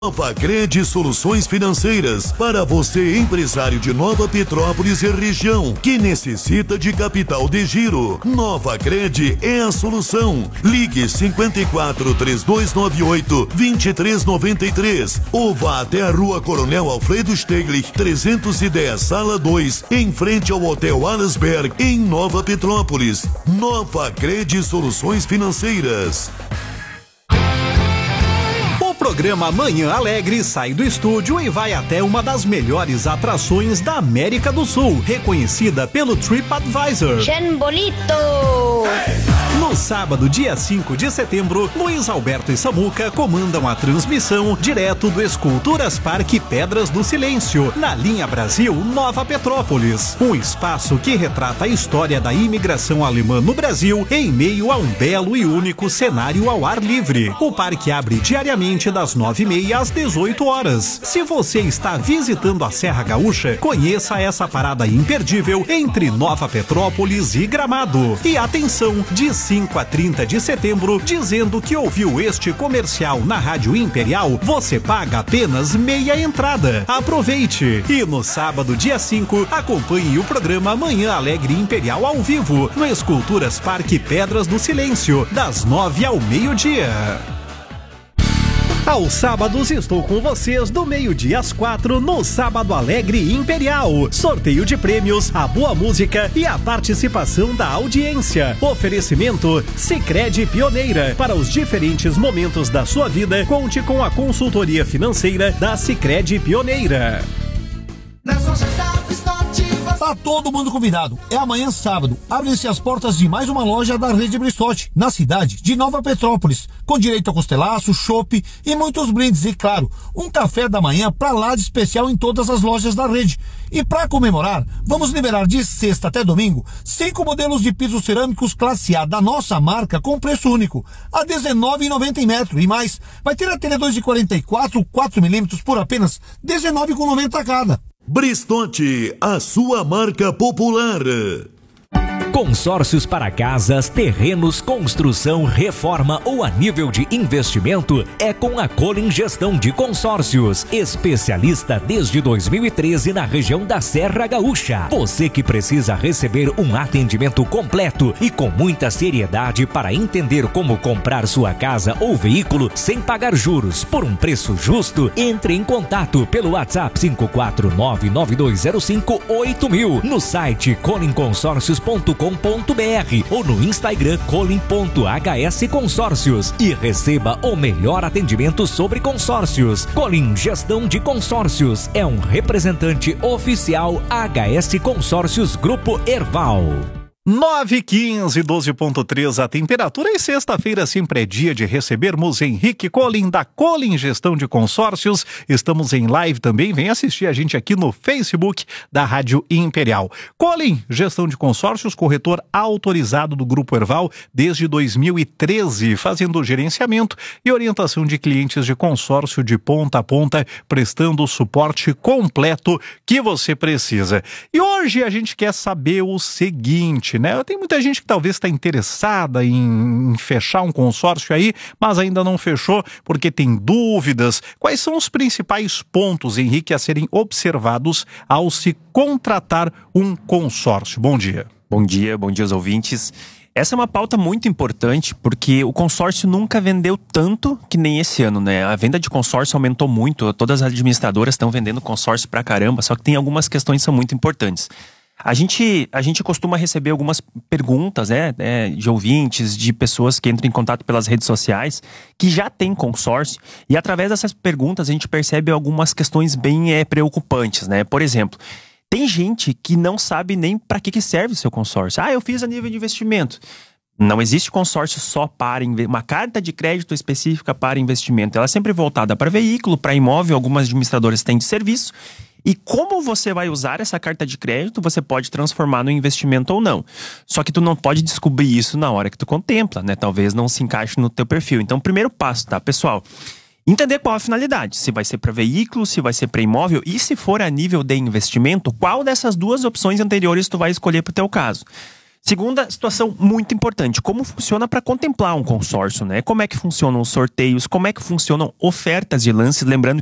Nova Cred Soluções Financeiras, para você empresário de Nova Petrópolis e região, que necessita de capital de giro. Nova Cred é a solução. Ligue 54 3298 2393 ou vá até a Rua Coronel Alfredo Steglich 310, Sala 2, em frente ao Hotel Alasberg, em Nova Petrópolis. Nova Cred Soluções Financeiras. O programa Manhã Alegre sai do estúdio e vai até uma das melhores atrações da América do Sul, reconhecida pelo TripAdvisor. Bonito! No sábado, dia 5 de setembro, Luiz Alberto e Samuca comandam a transmissão direto do Esculturas Parque Pedras do Silêncio, na linha Brasil, Nova Petrópolis. Um espaço que retrata a história da imigração alemã no Brasil em meio a um belo e único cenário ao ar livre. O parque abre diariamente das 9h30 às 18 horas. Se você está visitando a Serra Gaúcha, conheça essa parada imperdível entre Nova Petrópolis e Gramado. E atenção, de 5 a 30 de setembro, dizendo que ouviu este comercial na Rádio Imperial, você paga apenas meia entrada. Aproveite! E no sábado, dia 5, acompanhe o programa Manhã Alegre Imperial ao vivo, no Esculturas Parque Pedras do Silêncio, das 9 ao meio-dia. Aos sábados estou com vocês do meio-dia às 4 no Sábado Alegre Imperial. Sorteio de prêmios, a boa música e a participação da audiência. Oferecimento Sicredi Pioneira. Para os diferentes momentos da sua vida, conte com a consultoria financeira da Sicredi Pioneira. Tá todo mundo convidado. É amanhã sábado. Abrem-se as portas de mais uma loja da Rede Bristotti, na cidade de Nova Petrópolis, com direito a costelaço, chopp e muitos brindes. E claro, um café da manhã pra lá de especial em todas as lojas da rede. E para comemorar, vamos liberar de sexta até domingo 5 modelos de pisos cerâmicos classe A da nossa marca com preço único, a R$19,90 em metro. E mais, vai ter a telha 2 de 44, 4mm por apenas R$19,90 cada. Bristotti, a sua marca popular. Consórcios para casas, terrenos, construção, reforma ou a nível de investimento é com a Colin Gestão de Consórcios, especialista desde 2013 na região da Serra Gaúcha. Você que precisa receber um atendimento completo e com muita seriedade para entender como comprar sua casa ou veículo sem pagar juros por um preço justo, entre em contato pelo WhatsApp 54992058000, no site colinconsórcios.com.br ou no Instagram colin.hs consórcios e receba o melhor atendimento sobre consórcios. Colin Gestão de Consórcios é um representante oficial HS Consórcios Grupo Erval. 9h15, 12.3 a temperatura, e sexta-feira sempre é dia de recebermos Henrique Colin, da Colin Gestão de Consórcios. Estamos em live também, vem assistir a gente aqui no Facebook da Rádio Imperial. Colin Gestão de Consórcios, corretor autorizado do Grupo Erval desde 2013, fazendo gerenciamento e orientação de clientes de consórcio de ponta a ponta, prestando o suporte completo que você precisa. E hoje a gente quer saber o seguinte, né? Tem muita gente que talvez está interessada em fechar um consórcio aí, mas ainda não fechou porque tem dúvidas. Quais são os principais pontos, Henrique, a serem observados ao se contratar um consórcio? Bom dia. Bom dia aos ouvintes. Essa é uma pauta muito importante porque o consórcio nunca vendeu tanto que nem esse ano, né? A venda de consórcio aumentou muito, todas as administradoras estão vendendo consórcio pra caramba, só que tem algumas questões que são muito importantes. A gente costuma receber algumas perguntas, de ouvintes, de pessoas que entram em contato pelas redes sociais, que já têm consórcio, e através dessas perguntas a gente percebe algumas questões bem preocupantes, né? Por exemplo, tem gente que não sabe nem para que serve o seu consórcio. Eu fiz a nível de investimento. Não existe consórcio só para uma carta de crédito específica para investimento. Ela é sempre voltada para veículo, para imóvel, algumas administradoras têm de serviço. E como você vai usar essa carta de crédito, você pode transformar no investimento ou não. Só que tu não pode descobrir isso na hora que tu contempla, né? Talvez não se encaixe no teu perfil. Então, primeiro passo, tá, pessoal? Entender qual a finalidade. Se vai ser para veículo, se vai ser para imóvel. E se for a nível de investimento, qual dessas duas opções anteriores tu vai escolher para o teu caso? Segunda situação muito importante, como funciona para contemplar um consórcio, né? Como é que funcionam os sorteios, como é que funcionam ofertas de lances, lembrando